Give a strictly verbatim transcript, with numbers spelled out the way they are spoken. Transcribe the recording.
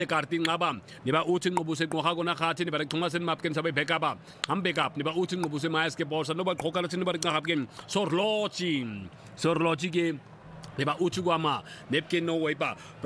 karting ngaba niba uthi nqobuse qoga kona khathi niba xhunga sen mapken sabe backup am backup niba uthi nqobuse basketball sa noba qoga lathi niba qhaqapken sorlochi sorlochi ke niba uthi kwama nepken no way ba